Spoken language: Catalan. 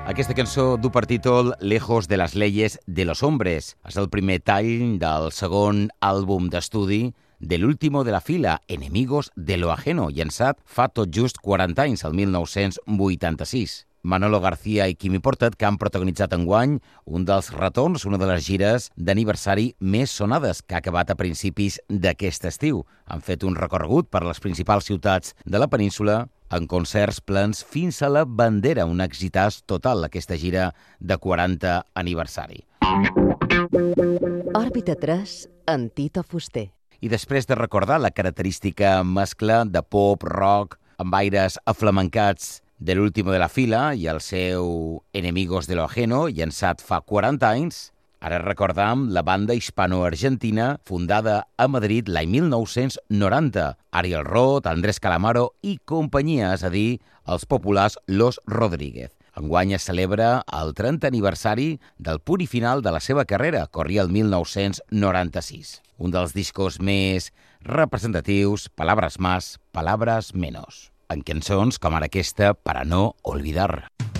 Aquesta cançó du per títol Lejos de las leyes de los hombres. És el primer tall del segon àlbum d'estudi de l'último de la fila, Enemigos de lo ajeno, llançat fa tot just 40 anys, el 1986. Manolo García i Quimi Portet, que han protagonitzat enguany un dels retorns, una de les gires d'aniversari més sonades, que ha acabat a principis d'aquest estiu. Han fet un recorregut per les principals ciutats de la península en concerts plens fins a la Bandera, un exitàs total, aquesta gira de 40 aniversari. Òrbita 3, en Tito Fuster. I després de recordar la característica mescla de pop, rock, amb aires aflamencats de l'último de la fila i el seu Enemigos de lo ajeno, llançat fa 40 anys, ara recordam la banda hispano-argentina fundada a Madrid l'any 1990. Ariel Roth, Andrés Calamaro i companyia, és a dir, els populars Los Rodríguez. Enguany es celebra el 30 aniversari del punt i final de la seva carrera, corria el 1996. Un dels discos més representatius, Palabras más, palabras menos, en cançons com ara aquesta, Para no olvidar.